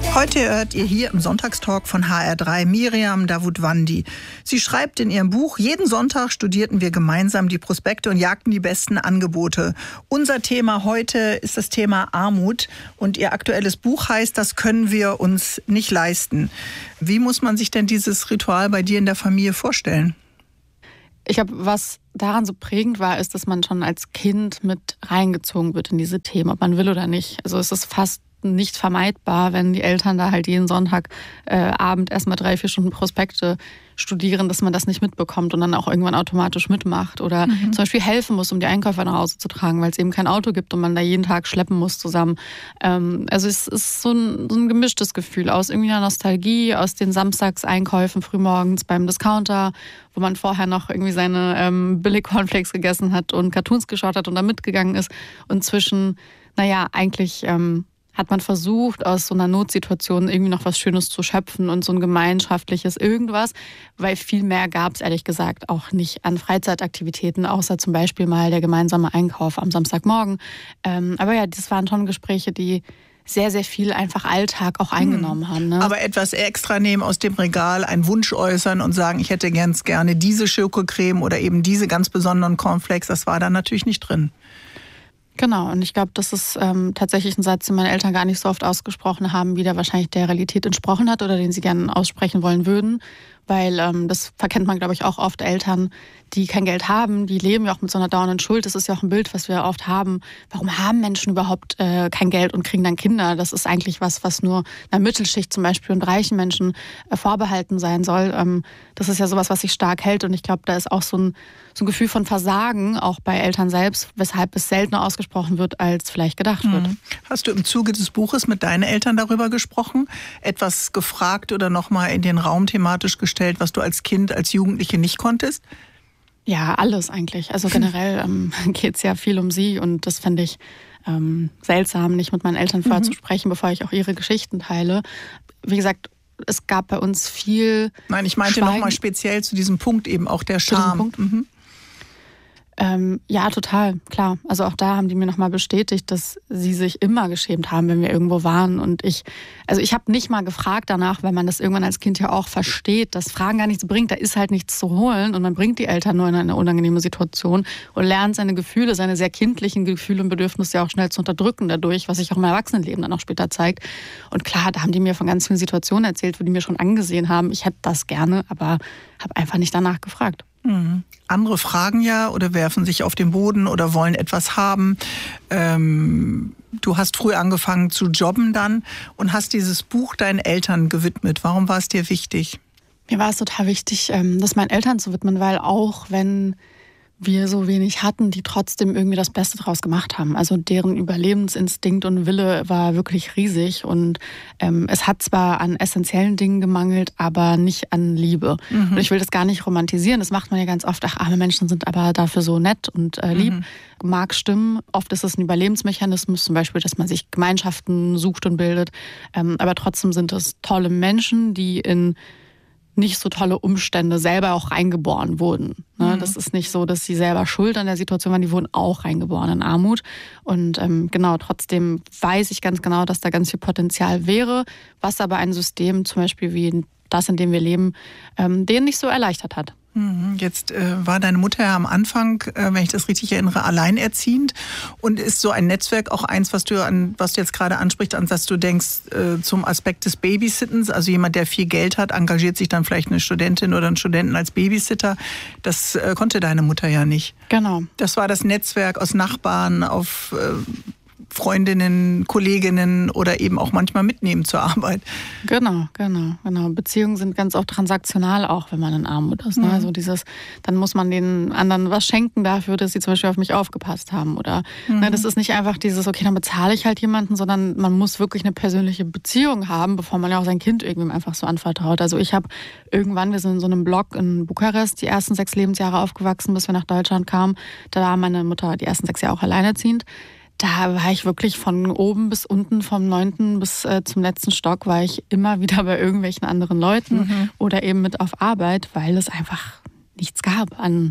Heute hört ihr hier im Sonntagstalk von HR3 Miriam Davutwandi. Sie schreibt in ihrem Buch: Jeden Sonntag studierten wir gemeinsam die Prospekte und jagten die besten Angebote. Unser Thema heute ist das Thema Armut und ihr aktuelles Buch heißt: Das können wir uns nicht leisten. Wie muss man sich denn dieses Ritual bei dir in der Familie vorstellen? Ich glaube, was daran so prägend war, ist, dass man schon als Kind mit reingezogen wird in diese Themen, ob man will oder nicht. Also es ist fast nicht vermeidbar, wenn die Eltern da halt jeden Sonntag Abend erstmal 3-4 Stunden Prospekte studieren, dass man das nicht mitbekommt und dann auch irgendwann automatisch mitmacht oder zum Beispiel helfen muss, um die Einkäufe nach Hause zu tragen, weil es eben kein Auto gibt und man da jeden Tag schleppen muss zusammen. Also es ist so ein gemischtes Gefühl aus irgendwie einer Nostalgie, aus den Samstagseinkäufen frühmorgens beim Discounter, wo man vorher noch irgendwie seine Billig-Cornflakes gegessen hat und Cartoons geschaut hat und da mitgegangen ist und zwischen, eigentlich hat man versucht, aus so einer Notsituation irgendwie noch was Schönes zu schöpfen und so ein gemeinschaftliches irgendwas, weil viel mehr gab es ehrlich gesagt auch nicht an Freizeitaktivitäten, außer zum Beispiel mal der gemeinsame Einkauf am Samstagmorgen. Aber ja, das waren schon Gespräche, die sehr, sehr viel einfach Alltag auch eingenommen haben. Ne? Aber etwas extra nehmen aus dem Regal, einen Wunsch äußern und sagen, ich hätte ganz gerne diese Schokocreme oder eben diese ganz besonderen Cornflakes, das war da natürlich nicht drin. Genau, und ich glaube, das ist tatsächlich ein Satz, den meine Eltern gar nicht so oft ausgesprochen haben, wie der wahrscheinlich der Realität entsprochen hat oder den sie gerne aussprechen wollen würden. Weil das verkennt man, glaube ich, auch oft Eltern, die kein Geld haben, die leben ja auch mit so einer dauernden Schuld. Das ist ja auch ein Bild, was wir oft haben. Warum haben Menschen überhaupt kein Geld und kriegen dann Kinder? Das ist eigentlich was nur einer Mittelschicht zum Beispiel und reichen Menschen vorbehalten sein soll. Das ist ja sowas, was sich stark hält. Und ich glaube, da ist auch so ein Gefühl von Versagen, auch bei Eltern selbst, weshalb es seltener ausgesprochen wird, als vielleicht gedacht wird. Hast du im Zuge des Buches mit deinen Eltern darüber gesprochen? Etwas gefragt oder nochmal in den Raum thematisch gestellt, was du als Kind, als Jugendliche nicht konntest? Ja, alles eigentlich. Also generell geht es ja viel um sie und das fände ich seltsam, nicht mit meinen Eltern vorher zu sprechen, bevor ich auch ihre Geschichten teile. Wie gesagt, es gab bei uns viel Nein, ich meinte nochmal speziell zu diesem Punkt eben auch der Scham. Ja, total, klar. Also auch da haben die mir nochmal bestätigt, dass sie sich immer geschämt haben, wenn wir irgendwo waren. Und ich habe nicht mal gefragt danach, weil man das irgendwann als Kind ja auch versteht, dass Fragen gar nichts bringt. Da ist halt nichts zu holen und man bringt die Eltern nur in eine unangenehme Situation und lernt seine Gefühle, seine sehr kindlichen Gefühle und Bedürfnisse ja auch schnell zu unterdrücken dadurch, was sich auch im Erwachsenenleben dann auch später zeigt. Und klar, da haben die mir von ganz vielen Situationen erzählt, wo die mir schon angesehen haben, ich hätte das gerne, aber habe einfach nicht danach gefragt. Andere fragen ja oder werfen sich auf den Boden oder wollen etwas haben. Du hast früh angefangen zu jobben dann und hast dieses Buch deinen Eltern gewidmet. Warum war es dir wichtig? Mir war es total wichtig, das meinen Eltern zu widmen, weil auch wenn wir so wenig hatten, die trotzdem irgendwie das Beste draus gemacht haben. Also deren Überlebensinstinkt und Wille war wirklich riesig und es hat zwar an essentiellen Dingen gemangelt, aber nicht an Liebe. Und ich will das gar nicht romantisieren, das macht man ja ganz oft, arme Menschen sind aber dafür so nett und lieb. Mag stimmen, oft ist es ein Überlebensmechanismus, zum Beispiel, dass man sich Gemeinschaften sucht und bildet, aber trotzdem sind es tolle Menschen, die in nicht so tolle Umstände selber auch reingeboren wurden. Das ist nicht so, dass sie selber schuld an der Situation waren, die wurden auch reingeboren in Armut. Und trotzdem weiß ich ganz genau, dass da ganz viel Potenzial wäre, was aber ein System zum Beispiel wie das, in dem wir leben, denen nicht so erleichtert hat. Jetzt war deine Mutter ja am Anfang, wenn ich das richtig erinnere, alleinerziehend und ist so ein Netzwerk auch eins, was du jetzt gerade ansprichst, an was du denkst zum Aspekt des Babysittens. Also jemand, der viel Geld hat, engagiert sich dann vielleicht eine Studentin oder einen Studenten als Babysitter. Das konnte deine Mutter ja nicht. Genau. Das war das Netzwerk aus Nachbarn, auf Freundinnen, Kolleginnen oder eben auch manchmal mitnehmen zur Arbeit. Genau. Beziehungen sind ganz oft transaktional auch, wenn man in Armut ist. Ne? Also dann muss man den anderen was schenken dafür, dass sie zum Beispiel auf mich aufgepasst haben. Oder das ist nicht einfach dieses, okay, dann bezahle ich halt jemanden, sondern man muss wirklich eine persönliche Beziehung haben, bevor man ja auch sein Kind irgendwem einfach so anvertraut. Also ich habe irgendwann, wir sind in so einem Blog in Bukarest, die ersten 6 Lebensjahre aufgewachsen, bis wir nach Deutschland kamen. Da war meine Mutter die ersten 6 Jahre auch alleinerziehend. Da war ich wirklich von oben bis unten, vom 9. bis zum letzten Stock, war ich immer wieder bei irgendwelchen anderen Leuten oder eben mit auf Arbeit, weil es einfach nichts gab an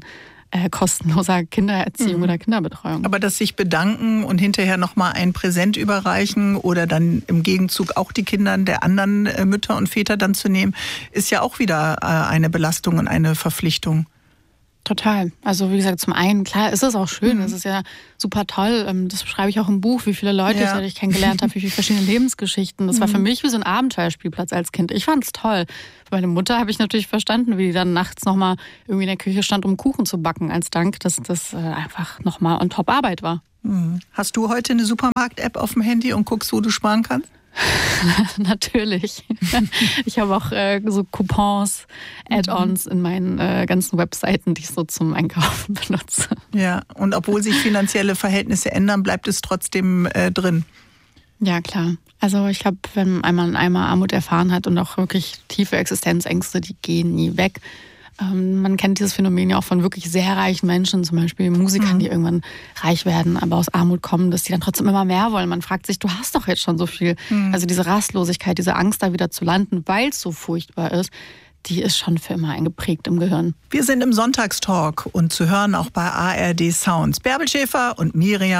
kostenloser Kindererziehung oder Kinderbetreuung. Aber das sich bedanken und hinterher nochmal ein Präsent überreichen oder dann im Gegenzug auch die Kinder der anderen Mütter und Väter dann zu nehmen, ist ja auch wieder eine Belastung und eine Verpflichtung. Total. Also wie gesagt, zum einen, klar, ist es auch schön, es ist ja super toll. Das schreibe ich auch im Buch, wie viele Leute ich dadurch kennengelernt habe, wie viele verschiedene Lebensgeschichten. Das war für mich wie so ein Abenteuerspielplatz als Kind. Ich fand es toll. Für meine Mutter habe ich natürlich verstanden, wie die dann nachts nochmal irgendwie in der Küche stand, um Kuchen zu backen als Dank, dass das einfach nochmal on top Arbeit war. Hast du heute eine Supermarkt-App auf dem Handy und guckst, wo du sparen kannst? Natürlich. Ich habe auch so Coupons, Add-ons in meinen ganzen Webseiten, die ich so zum Einkaufen benutze. Ja, und obwohl sich finanzielle Verhältnisse ändern, bleibt es trotzdem drin. Ja, klar. Also ich glaube, wenn man einmal Armut erfahren hat und auch wirklich tiefe Existenzängste, die gehen nie weg. Man kennt dieses Phänomen ja auch von wirklich sehr reichen Menschen, zum Beispiel Musikern, die irgendwann reich werden, aber aus Armut kommen, dass die dann trotzdem immer mehr wollen. Man fragt sich, du hast doch jetzt schon so viel. Also diese Rastlosigkeit, diese Angst, da wieder zu landen, weil es so furchtbar ist, die ist schon für immer eingeprägt im Gehirn. Wir sind im Sonntagstalk und zu hören auch bei ARD Sounds. Bärbel Schäfer und Miriam